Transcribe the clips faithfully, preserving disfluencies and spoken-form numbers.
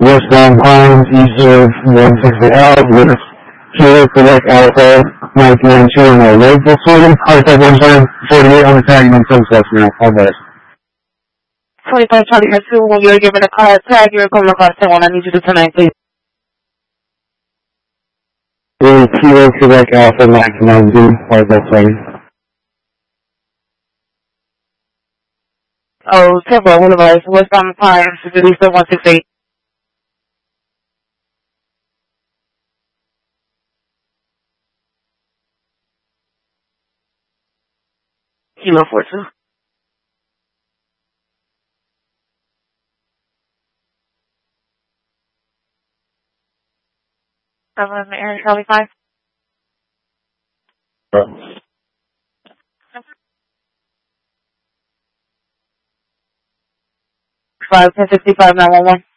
westbound Pines, east of one sixty L, with Kilo Quebec Alpha, Mike nine two on the road this morning. Hardtech one seven forty-eight on the tag, and I'm so close now. All right. twenty-five Charlie Pursuit, when you're given a car tag, you're coming across ten one. I need you to tonight, please. Really, Kilo Quebec Alpha, Mike nine two, Hardtech twenty. Oh, Temple, one of us, westbound Pines, East of one sixty-eight. Kilo four two. Seven, Aaron, Charlie five. Uh. Five, ten sixty-five, nine one one.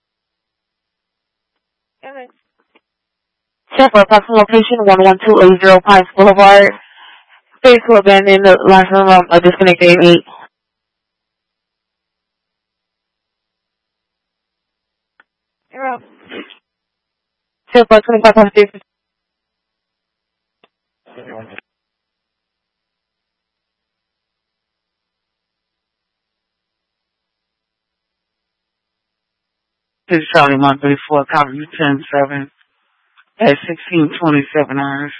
Okay. Check for approximate location, one one two eight zero Pines Boulevard. Phase two abandoned, the last room, um, a disconnected eight. You're up. Check for twenty-five point six. This is Charlie one thirty-four, copy ten seven at sixteen twenty-seven hours.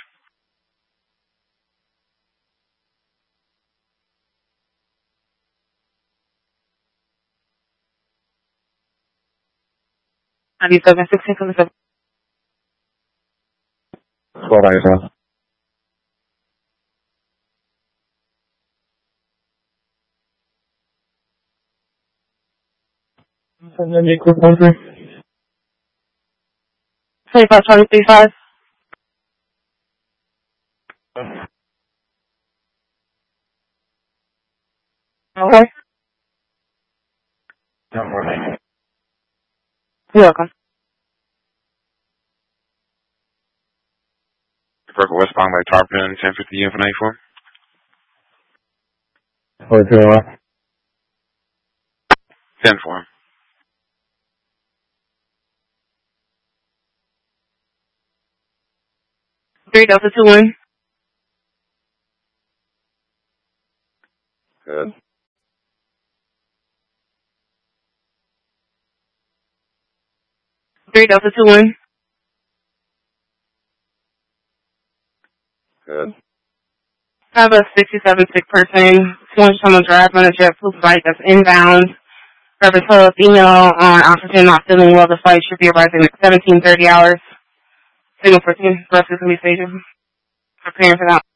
ninety-seven, sixteen twenty-seven. twelve hours. And then you quick one three. twenty-five, Charlie three five. Okay. Don't worry. You're welcome. Circle westbound by Tarpon, ten fifty in for ninety-four. Or to what? ten four. Three Delta two one. Good. Three Delta two one. Good. I have a sixty-seven sick person, two hundred someone drive on a JetBlue flight that's inbound. Service told female on oxygen not feeling well. The flight should be arriving at seventeen thirty hours. Signal for ten. Rest is going to be staging. Preparing for that.